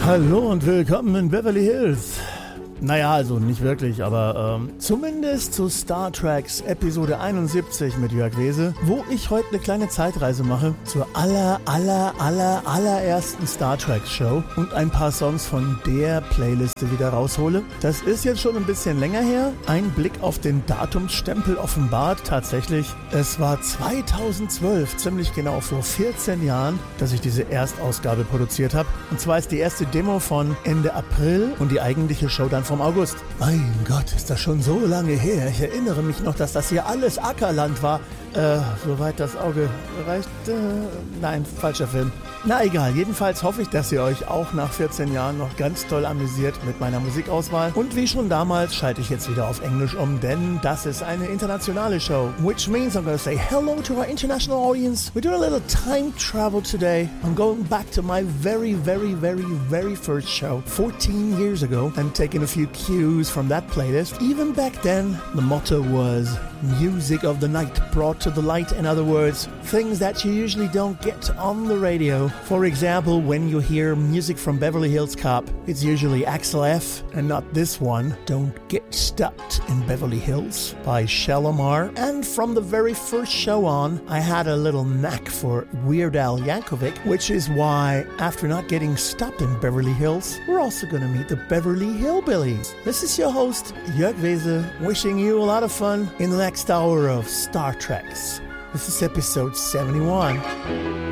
Hallo und willkommen in Beverly Hills. Naja, also nicht wirklich, aber zumindest zu Star Treks Episode 71 mit Jörg Wese, wo ich heute eine kleine Zeitreise mache zur allerersten Star Trek Show und ein paar Songs von der Playliste wieder raushole. Das ist jetzt schon ein bisschen länger her. Ein Blick auf den Datumsstempel offenbart tatsächlich, es war 2012, ziemlich genau vor 14 Jahren, dass ich diese Erstausgabe produziert habe. Und zwar ist die erste Demo von Ende April und die eigentliche Show dann vom August. Mein Gott, ist das schon so lange her. Ich erinnere mich noch, dass das hier alles Ackerland war. Soweit das Auge reicht. Nein, falscher Film. Na egal, jedenfalls hoffe ich, dass ihr euch auch nach 14 Jahren noch ganz toll amüsiert mit meiner Musikauswahl. Und wie schon damals schalte ich jetzt wieder auf Englisch um, denn das ist eine internationale Show. Which means I'm going to say hello to our international audience. We're doing a little time travel today. I'm going back to my very first show 14 years ago and taking a few cues from that playlist. Even back then, the motto was music of the night brought to the light. In other words, things that you usually don't get on the radio. For example, when you hear music from Beverly Hills Cop, it's usually Axel F and not this one, Don't Get Stuck in Beverly Hills by Shalimar. And from the very first show on, I had a little knack for Weird Al Yankovic, which is why, after not getting stuck in Beverly Hills, we're also going to meet the Beverly Hillbillies. This is your host, Jörg Wese, wishing you a lot of fun in the next hour of Star Treks. This is episode 71.